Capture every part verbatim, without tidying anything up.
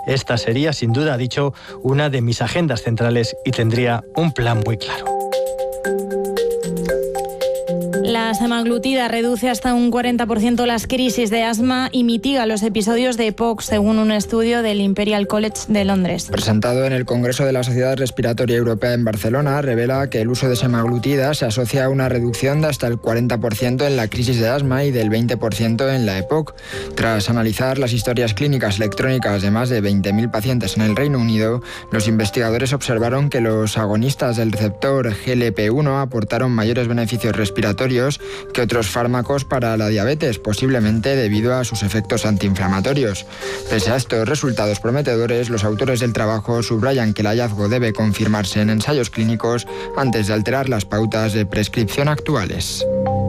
Esta sería, sin duda, ha dicho, una de mis agendas centrales y tendría un plan muy claro. La semaglutida reduce hasta un cuarenta por ciento las crisis de asma y mitiga los episodios de E P O C, según un estudio del Imperial College de Londres. Presentado en el Congreso de la Sociedad Respiratoria Europea en Barcelona, revela que el uso de semaglutida se asocia a una reducción de hasta el cuarenta por ciento en la crisis de asma y del veinte por ciento en la E P O C. Tras analizar las historias clínicas electrónicas de más de veinte mil pacientes en el Reino Unido, los investigadores observaron que los agonistas del receptor G L P uno aportaron mayores beneficios respiratorios que otros fármacos para la diabetes, posiblemente debido a sus efectos antiinflamatorios. Pese a estos resultados prometedores, los autores del trabajo subrayan que el hallazgo debe confirmarse en ensayos clínicos antes de alterar las pautas de prescripción actuales.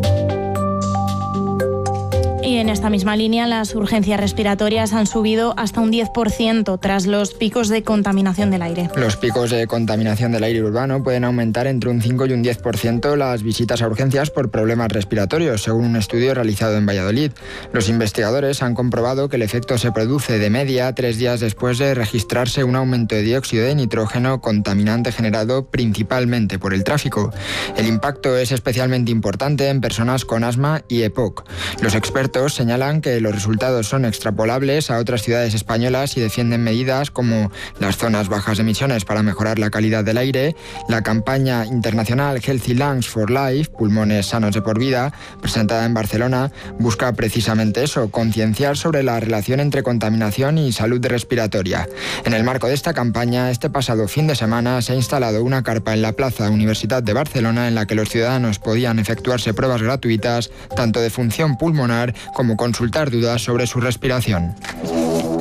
Y en esta misma línea, las urgencias respiratorias han subido hasta un diez por ciento tras los picos de contaminación del aire. Los picos de contaminación del aire urbano pueden aumentar entre un cinco y un diez por ciento las visitas a urgencias por problemas respiratorios, según un estudio realizado en Valladolid. Los investigadores han comprobado que el efecto se produce de media tres días después de registrarse un aumento de dióxido de nitrógeno, contaminante generado principalmente por el tráfico. El impacto es especialmente importante en personas con asma y E P O C. Los expertos señalan que los resultados son extrapolables a otras ciudades españolas y defienden medidas como las zonas bajas de emisiones para mejorar la calidad del aire. La campaña internacional Healthy Lungs for Life, pulmones sanos de por vida, presentada en Barcelona, busca precisamente eso, concienciar sobre la relación entre contaminación y salud respiratoria. En el marco de esta campaña, este pasado fin de semana se ha instalado una carpa en la Plaza Universitat de Barcelona en la que los ciudadanos podían efectuarse pruebas gratuitas tanto de función pulmonar como consultar dudas sobre su respiración.